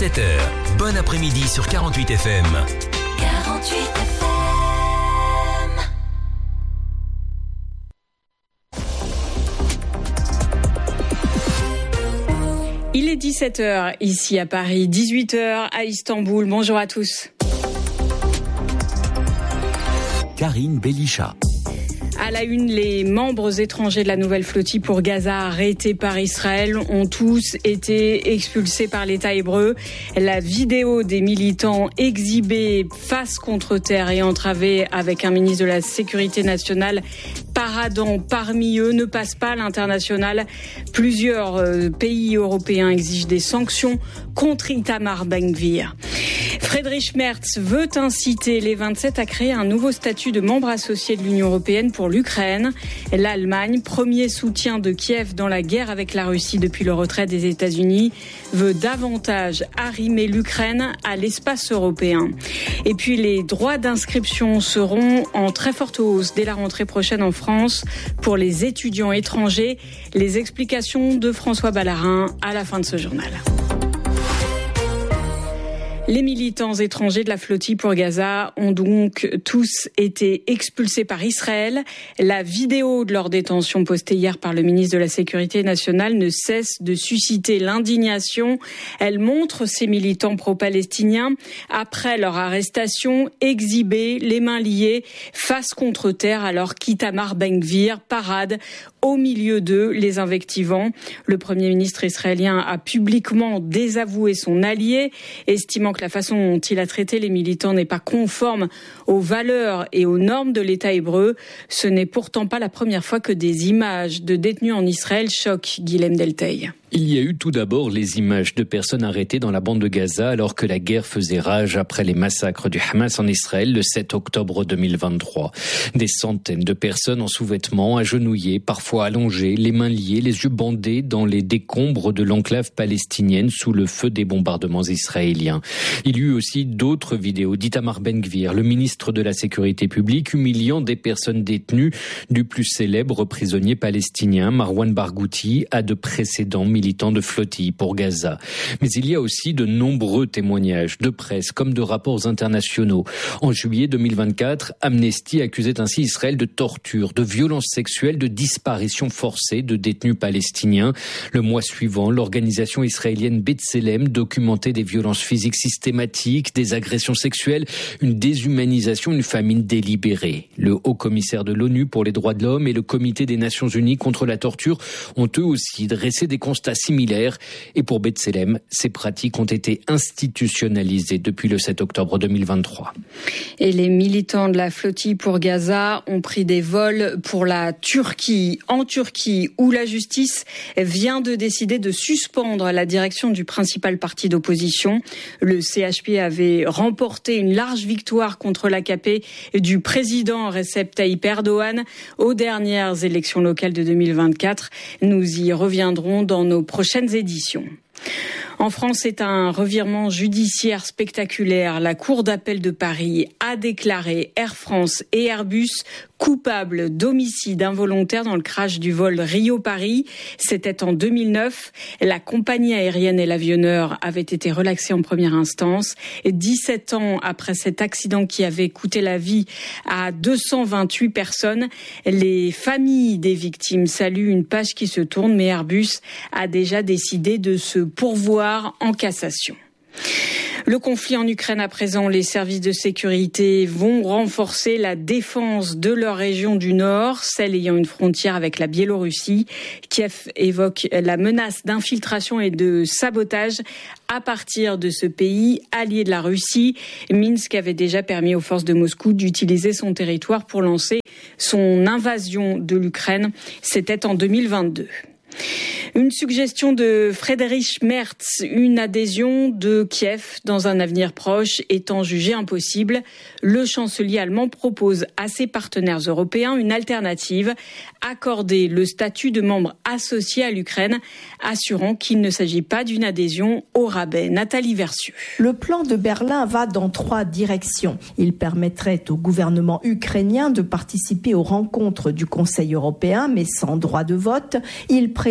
7h, bon après-midi sur 48 FM. 48 FM. Il est 17h ici à Paris, 18h à Istanbul. Bonjour à tous. Karine Belisha. À la une, les membres étrangers de la nouvelle flottille pour Gaza arrêtés par Israël ont tous été expulsés par l'État hébreu. La vidéo des militants exhibés face contre terre et entravés avec un ministre de la Sécurité nationale paradant parmi eux ne passe pas à l'international. Plusieurs pays européens exigent des sanctions contre Itamar Ben-Gvir. Friedrich Merz veut inciter les 27 à créer un nouveau statut de membre associé de l'Union européenne pour l'Ukraine. L'Allemagne, premier soutien de Kiev dans la guerre avec la Russie depuis le retrait des États-Unis, veut davantage arrimer l'Ukraine à l'espace européen. Et puis les droits d'inscription seront en très forte hausse dès la rentrée prochaine en France pour les étudiants étrangers. Les explications de François Ballarin à la fin de ce journal. Les militants étrangers de la flottille pour Gaza ont donc tous été expulsés par Israël. La vidéo de leur détention postée hier par le ministre de la Sécurité nationale ne cesse de susciter l'indignation. Elle montre ces militants pro-palestiniens, après leur arrestation, exhibés, les mains liées, face contre terre, alors qu'Itamar Ben-Gvir parade au milieu d'eux, les invectivant. Le Premier ministre israélien a publiquement désavoué son allié, estimant que la façon dont il a traité les militants n'est pas conforme aux valeurs et aux normes de l'État hébreu. Ce n'est pourtant pas la première fois que des images de détenus en Israël choquent Guilhem Delteil. Il y a eu tout d'abord les images de personnes arrêtées dans la bande de Gaza alors que la guerre faisait rage après les massacres du Hamas en Israël le 7 octobre 2023. Des centaines de personnes en sous-vêtements, agenouillées, parfois allongées, les mains liées, les yeux bandés dans les décombres de l'enclave palestinienne sous le feu des bombardements israéliens. Il y a eu aussi d'autres vidéos d'Itamar Ben-Gvir, le ministre de la Sécurité publique, humiliant des personnes détenues, du plus célèbre prisonnier palestinien, Marwan Barghouti, à de précédents militants de flottille pour Gaza. Mais il y a aussi de nombreux témoignages de presse comme de rapports internationaux. En juillet 2024, Amnesty accusait ainsi Israël de torture, de violences sexuelles, de disparition forcée de détenus palestiniens. Le mois suivant, l'organisation israélienne B'Tselem documentait des violences physiques systématiques, des agressions sexuelles, une déshumanisation, une famine délibérée. Le haut-commissaire de l'ONU pour les droits de l'homme et le comité des Nations Unies contre la torture ont eux aussi dressé des constats similaires. Et pour B'Tselem, ces pratiques ont été institutionnalisées depuis le 7 octobre 2023. Et les militants de la flottille pour Gaza ont pris des vols pour la Turquie. En Turquie, où la justice vient de décider de suspendre la direction du principal parti d'opposition. Le CHP avait remporté une large victoire contre l'AKP du président Recep Tayyip Erdogan aux dernières élections locales de 2024. Nous y reviendrons dans nos prochaines éditions. En France, c'est un revirement judiciaire spectaculaire. La Cour d'appel de Paris a déclaré Air France et Airbus coupables d'homicide involontaire dans le crash du vol Rio-Paris. C'était en 2009. La compagnie aérienne et l'avionneur avaient été relaxés en première instance. 17 ans après cet accident qui avait coûté la vie à 228 personnes, les familles des victimes saluent une page qui se tourne, mais Airbus a déjà décidé de se pourvoir en cassation. Le conflit en Ukraine à présent, les services de sécurité vont renforcer la défense de leur région du Nord, celle ayant une frontière avec la Biélorussie. Kiev évoque la menace d'infiltration et de sabotage à partir de ce pays allié de la Russie. Minsk avait déjà permis aux forces de Moscou d'utiliser son territoire pour lancer son invasion de l'Ukraine. C'était en 2022. Une suggestion de Friedrich Merz, une adhésion de Kiev dans un avenir proche étant jugée impossible. Le chancelier allemand propose à ses partenaires européens une alternative, accorder le statut de membre associé à l'Ukraine, assurant qu'il ne s'agit pas d'une adhésion au rabais. Nathalie Versieux. Le plan de Berlin va dans 3 directions. Il permettrait au gouvernement ukrainien de participer aux rencontres du Conseil européen, mais sans droit de vote. Il prévoit une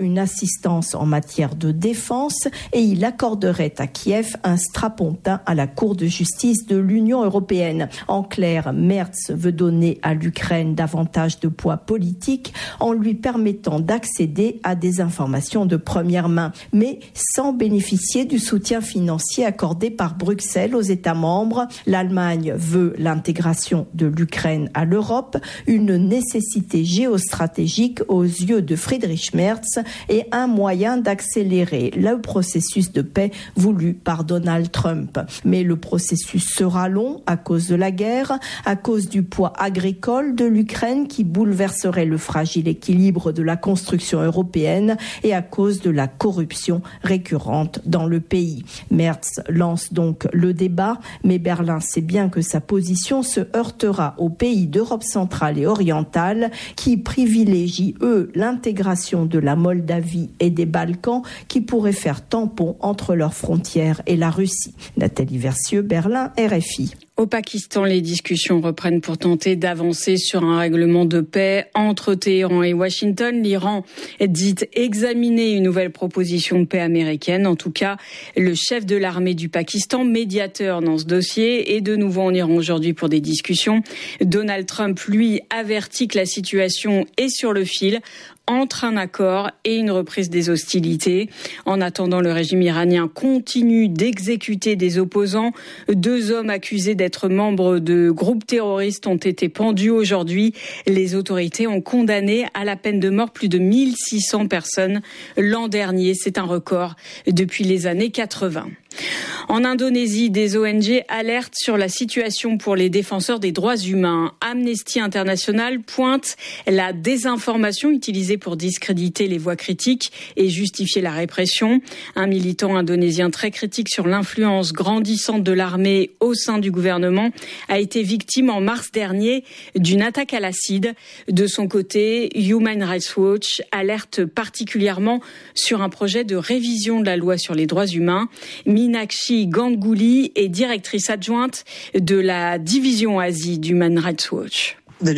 une assistance en matière de défense et il accorderait à Kiev un strapontin à la Cour de justice de l'Union européenne. En clair, Merz veut donner à l'Ukraine davantage de poids politique en lui permettant d'accéder à des informations de première main, mais sans bénéficier du soutien financier accordé par Bruxelles aux États membres. L'Allemagne veut l'intégration de l'Ukraine à l'Europe, une nécessité géostratégique aux yeux de Friedrich Merz et un moyen d'accélérer le processus de paix voulu par Donald Trump. Mais le processus sera long à cause de la guerre, à cause du poids agricole de l'Ukraine qui bouleverserait le fragile équilibre de la construction européenne et à cause de la corruption récurrente dans le pays. Merz lance donc le débat, mais Berlin sait bien que sa position se heurtera aux pays d'Europe centrale et orientale qui privilégient, eux, l'intégration de la Moldavie et des Balkans qui pourraient faire tampon entre leurs frontières et la Russie. Nathalie Versieux, Berlin, RFI. Au Pakistan, les discussions reprennent pour tenter d'avancer sur un règlement de paix entre Téhéran et Washington. L'Iran dit examiner une nouvelle proposition de paix américaine. En tout cas, le chef de l'armée du Pakistan, médiateur dans ce dossier, est de nouveau en Iran aujourd'hui pour des discussions. Donald Trump, lui, avertit que la situation est sur le fil entre un accord et une reprise des hostilités. En attendant, le régime iranien continue d'exécuter des opposants. 2 hommes accusés d'être membres de groupes terroristes ont été pendus aujourd'hui. Les autorités ont condamné à la peine de mort plus de 1600 personnes l'an dernier. C'est un record depuis les années 80. En Indonésie, des ONG alertent sur la situation pour les défenseurs des droits humains. Amnesty International pointe la désinformation utilisée pour discréditer les voix critiques et justifier la répression. Un militant indonésien très critique sur l'influence grandissante de l'armée au sein du gouvernement a été victime en mars dernier d'une attaque à l'acide. De son côté, Human Rights Watch alerte particulièrement sur un projet de révision de la loi sur les droits humains. Meenakshi Ganguly est directrice adjointe de la division Asie d'Human Rights Watch.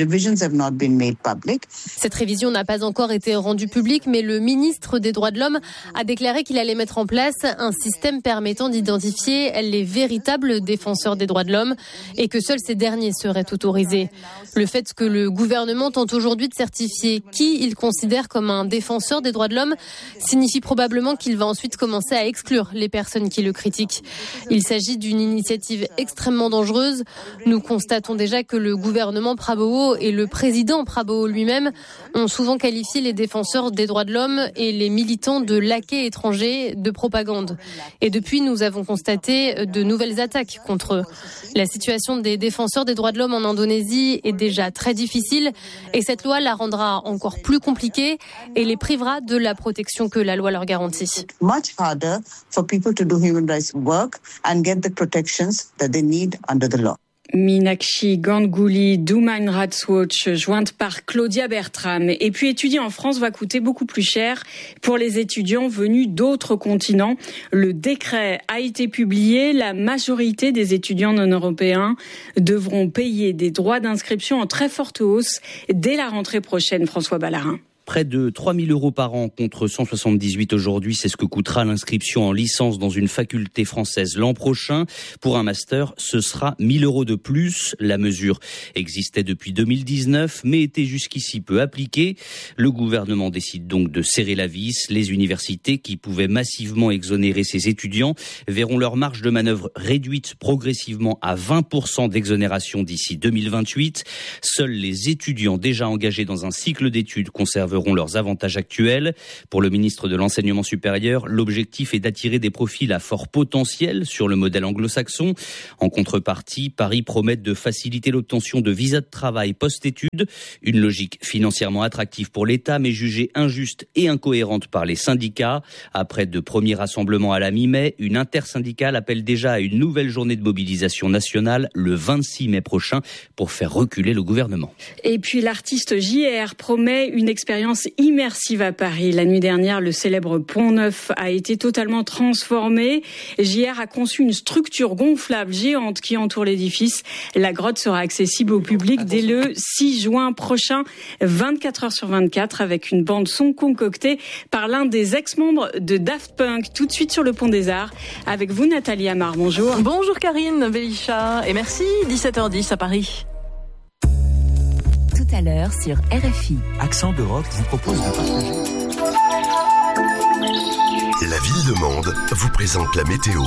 Cette révision n'a pas encore été rendue publique, mais le ministre des Droits de l'Homme a déclaré qu'il allait mettre en place un système permettant d'identifier les véritables défenseurs des droits de l'homme et que seuls ces derniers seraient autorisés. Le fait que le gouvernement tente aujourd'hui de certifier qui il considère comme un défenseur des droits de l'homme signifie probablement qu'il va ensuite commencer à exclure les personnes qui le critiquent. Il s'agit d'une initiative extrêmement dangereuse. Nous constatons déjà que le gouvernement Prabowo et le président Prabowo lui-même ont souvent qualifié les défenseurs des droits de l'homme et les militants de laquais étrangers de propagande. Et depuis, nous avons constaté de nouvelles attaques contre eux. La situation des défenseurs des droits de l'homme en Indonésie est déjà très difficile et cette loi la rendra encore plus compliquée et les privera de la protection que la loi leur garantit. Much harder for people to do human rights work and get the protections that they need under the law. Meenakshi Ganguly d'Human Rights Watch, jointe par Claudia Bertram. Et puis étudier en France va coûter beaucoup plus cher pour les étudiants venus d'autres continents. Le décret a été publié. La majorité des étudiants non européens devront payer des droits d'inscription en très forte hausse dès la rentrée prochaine. François Ballarin. Près de 3 000 € par an contre 178 aujourd'hui, c'est ce que coûtera l'inscription en licence dans une faculté française l'an prochain. Pour un master, ce sera 1 000 € de plus. La mesure existait depuis 2019, mais était jusqu'ici peu appliquée. Le gouvernement décide donc de serrer la vis. Les universités, qui pouvaient massivement exonérer ses étudiants, verront leur marge de manœuvre réduite progressivement à 20% d'exonération d'ici 2028. Seuls les étudiants déjà engagés dans un cycle d'études conserveront leurs avantages actuels. Pour le ministre de l'Enseignement supérieur, l'objectif est d'attirer des profils à fort potentiel sur le modèle anglo-saxon. En contrepartie, Paris promet de faciliter l'obtention de visas de travail post-études, une logique financièrement attractive pour l'État, mais jugée injuste et incohérente par les syndicats. Après de premiers rassemblements à la mi-mai, une intersyndicale appelle déjà à une nouvelle journée de mobilisation nationale le 26 mai prochain pour faire reculer le gouvernement. Et puis l'artiste JR promet une expérience expérience immersive à Paris. La nuit dernière, le célèbre Pont Neuf a été totalement transformé. JR a conçu une structure gonflable géante qui entoure l'édifice. La grotte sera accessible au public dès le 6 juin prochain, 24 heures sur 24, avec une bande son concoctée par l'un des ex-membres de Daft Punk. Tout de suite sur le Pont des Arts, avec vous Nathalie Amar. Bonjour. Bonjour Karine Belisha et merci, 17h10 à Paris. Tout à l'heure sur RFI. Accent d'Europe vous propose de partager. La ville de Mende vous présente la météo.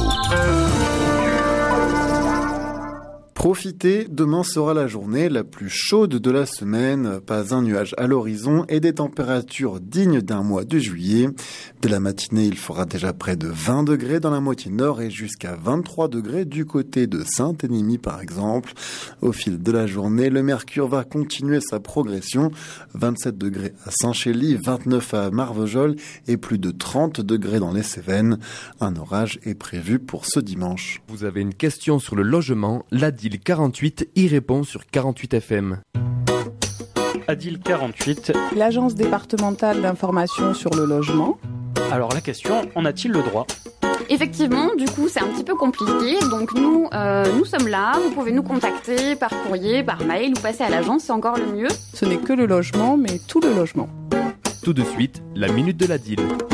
Profitez, demain sera la journée la plus chaude de la semaine. Pas un nuage à l'horizon et des températures dignes d'un mois de juillet. Dès la matinée, il fera déjà près de 20 degrés dans la moitié nord et jusqu'à 23 degrés du côté de Saint-Émilion par exemple. Au fil de la journée, le mercure va continuer sa progression. 27 degrés à Saint-Chély, 29 à Marvejols et plus de 30 degrés dans les Cévennes. Un orage est prévu pour ce dimanche. Vous avez une question sur le logement, l'Adil 48 y répond sur 48 FM. Adil 48. L'agence départementale d'information sur le logement. Alors la question, en a-t-il le droit ? Effectivement, du coup, c'est un petit peu compliqué. Donc nous sommes là. Vous pouvez nous contacter par courrier, par mail ou passer à l'agence, c'est encore le mieux. Ce n'est que le logement, mais tout le logement. Tout de suite, la minute de l'Adil.